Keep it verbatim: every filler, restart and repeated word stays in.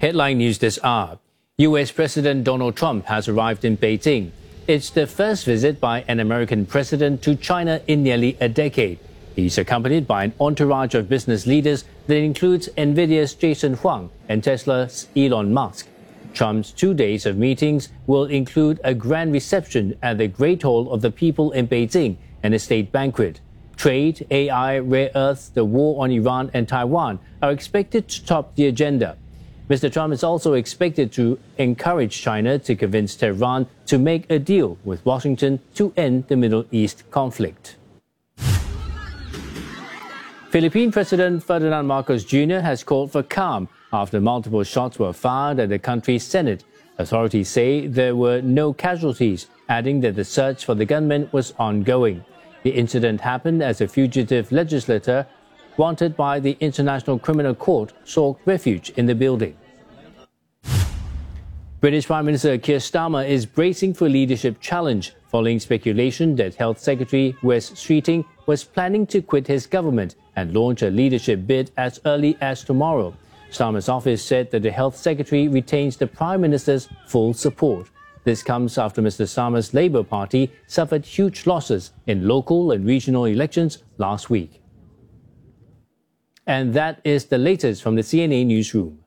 Headline news this hour. U S President Donald Trump has arrived in Beijing. It's the first visit by an American president to China in nearly a decade. He's accompanied by an entourage of business leaders that includes Nvidia's Jason Huang and Tesla's Elon Musk. Trump's two days of meetings will include a grand reception at the Great Hall of the People in Beijing and a state banquet. Trade, A I, rare earths, the war on Iran and Taiwan are expected to top the agenda. Mister Trump is also expected to encourage China to convince Tehran to make a deal with Washington to end the Middle East conflict. Philippine President Ferdinand Marcos Junior has called for calm after multiple shots were fired at the country's Senate. Authorities say there were no casualties, adding that the search for the gunman was ongoing. The incident happened as a fugitive legislator wanted by the International Criminal Court sought refuge in the building. British Prime Minister Keir Starmer is bracing for a leadership challenge following speculation that Health Secretary Wes Streeting was planning to quit his government and launch a leadership bid as early as tomorrow. Starmer's office said that the Health Secretary retains the Prime Minister's full support. This comes after Mister Starmer's Labour Party suffered huge losses in local and regional elections last week. And that is the latest from the C N A Newsroom.